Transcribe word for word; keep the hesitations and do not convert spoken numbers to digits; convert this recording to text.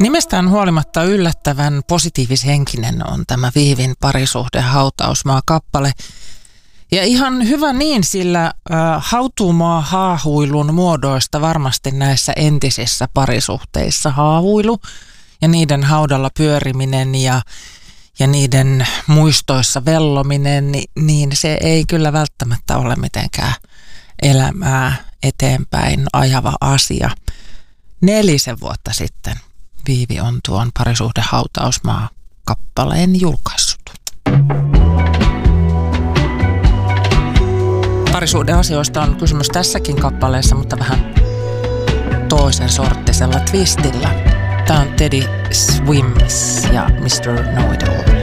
Nimestään huolimatta yllättävän positiivishenkinen on tämä Viivin Parisuhde hautausmaa-kappale. Ja ihan hyvä niin, sillä äh, hautuumaa haahuilun muodoista varmasti näissä entisissä parisuhteissa haahuilu ja niiden haudalla pyöriminen ja, ja niiden muistoissa vellominen, niin, niin se ei kyllä välttämättä ole mitenkään elämää eteenpäin ajava asia. Nelisen vuotta sitten Viivi on tuon Parisuhde hautausmaa-kappaleen julkaissut. Parisuhdeasioista on kysymys tässäkin kappaleessa, mutta vähän toisen sorttisella twistillä. Tämä on Teddy Swims ja mister Know It All.